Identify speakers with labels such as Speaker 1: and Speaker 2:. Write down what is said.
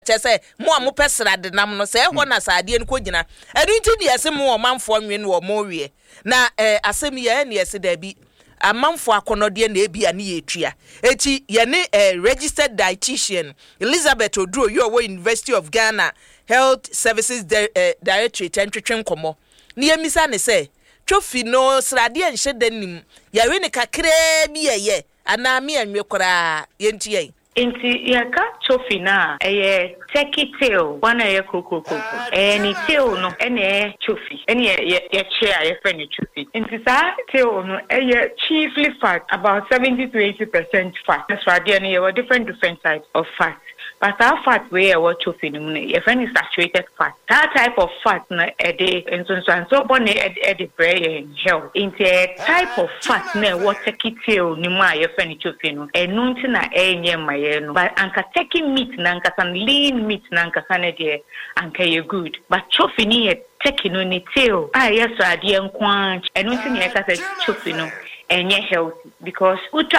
Speaker 1: say mo pesra de nam no say ho na saade en ko gina enu nti de ase mo manfo nwe no mo wie na asem ye na ese da bi amanfo akonode na ebi ane yetua eti ye ne registered dietitian Elizabeth Oduro you are University of Ghana Health Services Directorate entwetwen komo ne yemisa ne say twofi no srade enhye danim ya we ne kakra bi ye ana me anwe kora yentie
Speaker 2: Inti yaka chofi na take tail wana koko ni tail no ene chofi ene ye chair ye friend chofi inti sa tail no chiefly fat about 70 to 80% fat that's why there are different types of fat. But our fat way what chofi no your friend is saturated fat. That type of fat na and so bone brain health. Into a type of fat na what take tail ni ma your friend chofi no enunti na enye ma but anka taking meat na anka san lean meat na anka san de anka you good but chofi ni taking no ni tail yes ade nkwan enunti na ka say chofi no enye healthy because uta